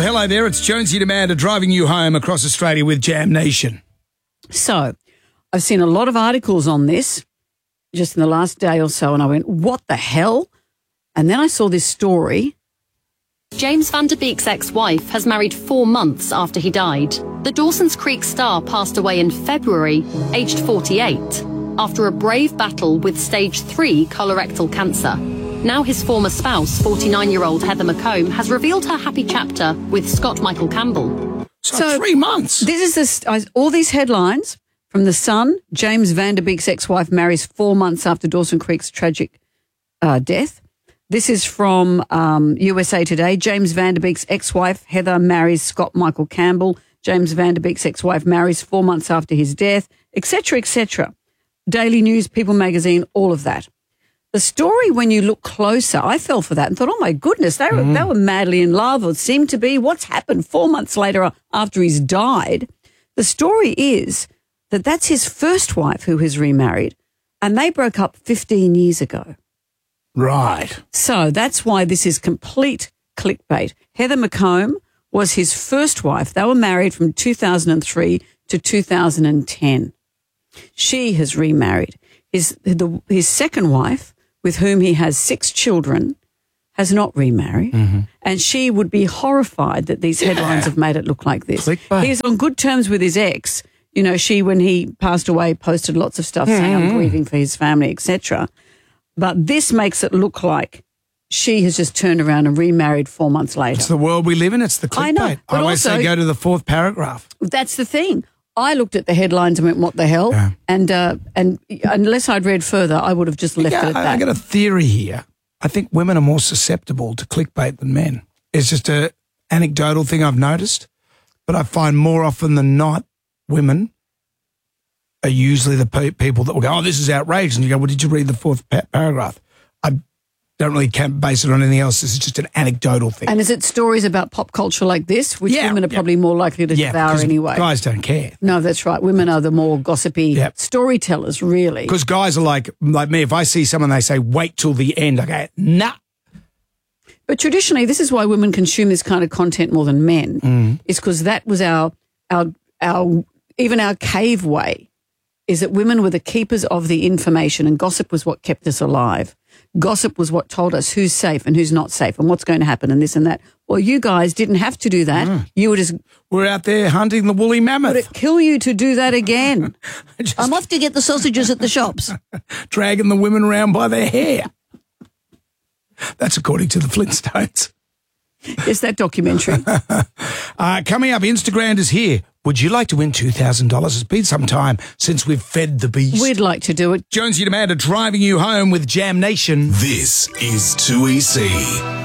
Hello there, it's Jonesy and Amanda driving you home across Australia with Jam Nation. So, I've seen a lot of articles on this just in the last day or so, and I went, what the hell? And then I saw this story. James Van Der Beek's ex-wife has married 4 months after he died. The Dawson's Creek star passed away in February, aged 48, after a brave battle with stage 3 colorectal cancer. Now his former spouse, 49-year-old Heather McComb, has revealed her happy chapter with Scott Michael Campbell. So 3 months. This is all these headlines from The Sun. James Van Der Beek's ex-wife marries 4 months after Dawson Creek's tragic death. This is from USA Today. James Van Der Beek's ex-wife, Heather, marries Scott Michael Campbell. James Van Der Beek's ex-wife marries 4 months after his death, etc., etc. Daily News, People Magazine, all of that. The story, when you look closer, I fell for that and thought, oh, my goodness, they were madly in love, or seemed to be. What's happened 4 months later after he's died? The story is that that's his first wife who has remarried, and they broke up 15 years ago. Right. So that's why this is complete clickbait. Heather McComb was his first wife. They were married from 2003 to 2010. She has remarried. His second wife, with whom he has 6 children, has not remarried. And she would be horrified that these headlines have made it look like this. Clickbait. He's on good terms with his ex. You know, she, when he passed away, posted lots of stuff saying, I'm grieving for his family, etc. But this makes it look like she has just turned around and remarried 4 months later. It's the world we live in. It's the clickbait. I know, I but always also- say go to the 4th paragraph. That's the thing. I looked at the headlines and went, what the hell? Yeah. And unless I'd read further, I would have just left it at that. I got a theory here. I think women are more susceptible to clickbait than men. It's just an anecdotal thing I've noticed, but I find more often than not, women are usually the people that will go, oh, this is outrageous. And you go, well, did you read the 4th paragraph? I don't really can't base it on anything else. This is just an anecdotal thing. And is it stories about pop culture like this, which Yeah, women are probably more likely to devour 'cause anyway? guys don't care. No, that's right. Women are the more gossipy storytellers, really. Because guys are like me. If I see someone, they say, wait till the end. I go, nah. But traditionally, this is why women consume this kind of content more than men, is because that was our even our cave way, is that women were the keepers of the information, and gossip was what kept us alive. Gossip was what told us who's safe and who's not safe and what's going to happen and this and that. Well, you guys didn't have to do that. You were just... We're out there hunting the woolly mammoth. Would it kill you to do that again? I'm off to get the sausages at the shops. Dragging the women around by their hair. That's according to the Flintstones. It's that documentary. Coming up, Instagram is here. Would you like to win $2,000? It's been some time since we've fed the beast. We'd like to do it. Jonesy and Amanda driving you home with Jam Nation. This is 2EC.